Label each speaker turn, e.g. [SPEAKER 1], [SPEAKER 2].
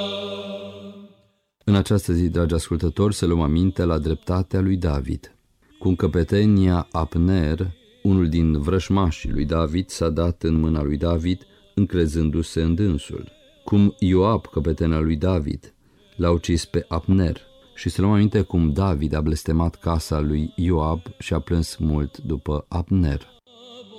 [SPEAKER 1] În această zi, dragi ascultători, să luăm aminte la dreptatea lui David. Cu încăpetenia Abner, unul din vrășmașii lui David, s-a dat în mâna lui David, încrezându-se în dânsul. Cum Ioab, căpetenia lui David, l-a ucis pe Abner. Și să luăm aminte cum David a blestemat casa lui Ioab și a plâns mult după Abner.